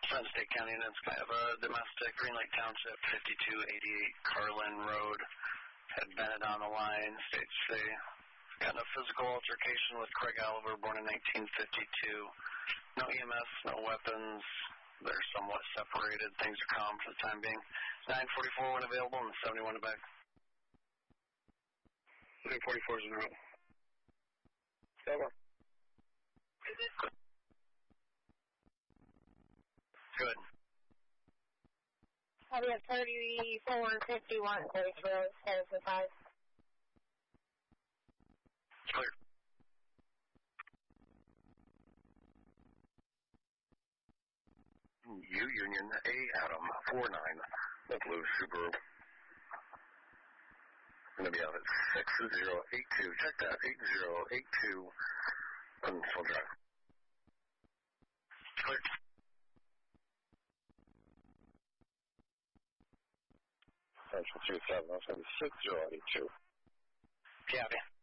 Sun State County, and it's kind of a domestic. Green Lake Township, 5288 Carlin Road. Had Bennett on the line. States they got in a physical altercation with Craig Oliver, born in 1952. No EMS, no weapons. They're somewhat separated. Things are calm for the time being. 944 when available and 71 to back. 944 is in the room. Over. Good. We have 3451 Grace Road, Harrison 5. Clear. U Union A Adam 49, the blue Subaru. Going to be out at 6082. Check that, 8082 Peninsular Drive. Clear. Central 27, that's going to be 6082. Copy.